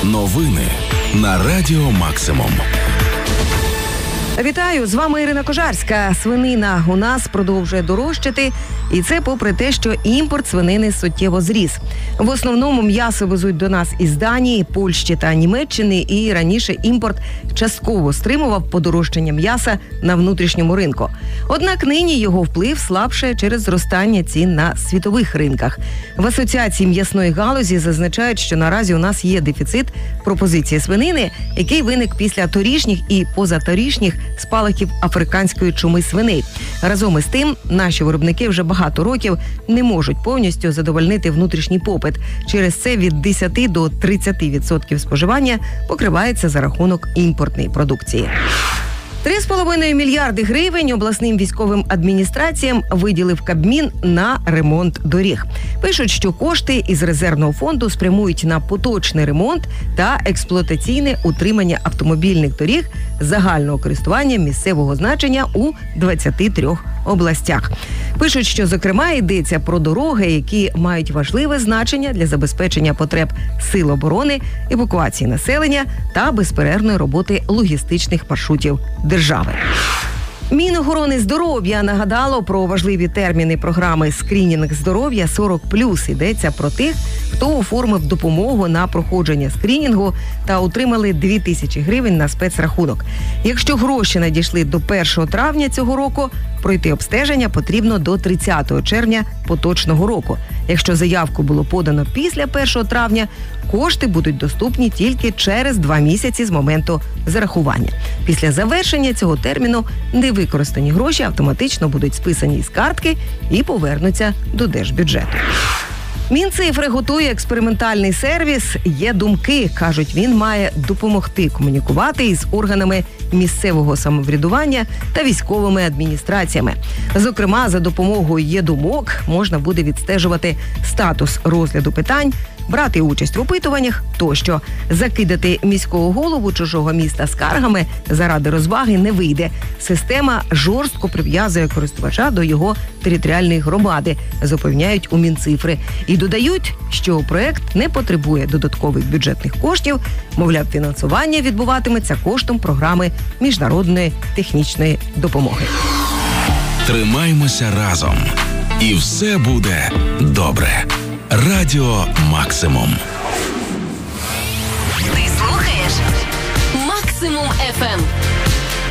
Новини на Радіо Максимум. Вітаю, з вами Ірина Кожарська. Свинина у нас продовжує дорожчати, і це попри те, що імпорт свинини суттєво зріс. В основному м'ясо везуть до нас із Данії, Польщі та Німеччини, і раніше імпорт частково стримував подорожчання м'яса на внутрішньому ринку. Однак нині його вплив слабше через зростання цін на світових ринках. В Асоціації м'ясної галузі зазначають, що наразі у нас є дефіцит пропозиції свинини, який виник після торішніх і позаторішніх спалахів африканської чуми свиней. Разом із тим, наші виробники вже багато років не можуть повністю задовольнити внутрішній попит. Через це від 10 до 30% споживання покривається за рахунок імпортної продукції. 3,5 мільярди гривень обласним військовим адміністраціям виділив Кабмін на ремонт доріг. Пишуть, що кошти із резервного фонду спрямують на поточний ремонт та експлуатаційне утримання автомобільних доріг загального користування місцевого значення у 23 областях. Пишуть, що, зокрема, йдеться про дороги, які мають важливе значення для забезпечення потреб сил оборони, евакуації населення та безперервної роботи логістичних маршрутів держави. Мінохорони здоров'я нагадало про важливі терміни програми «Скринінг здоров'я 40+». Йдеться про тих, хто оформив допомогу на проходження скринінгу та отримали 2000 гривень на спецрахунок. Якщо гроші надійшли до 1 травня цього року, пройти обстеження потрібно до 30 червня поточного року. Якщо заявку було подано після 1 травня, кошти будуть доступні тільки через 2 місяці з моменту зарахування. Після завершення цього терміну невикористані гроші автоматично будуть списані із картки і повернуться до держбюджету. Мінцифри готує експериментальний сервіс «Є думки». Кажуть, він має допомогти комунікувати із органами місцевого самоврядування та військовими адміністраціями. Зокрема, за допомогою «Є думок» можна буде відстежувати статус розгляду питань, брати участь в опитуваннях тощо. Закидати міського голову чужого міста скаргами заради розваги не вийде. Система жорстко прив'язує користувача до його територіальної громади, запевняють у Мінцифри. І додають, що проект не потребує додаткових бюджетних коштів, мовляв, фінансування відбуватиметься коштом програми міжнародної технічної допомоги. Тримаймося разом. І все буде добре. Радіо Максимум. Ти слухаєш Максимум FM.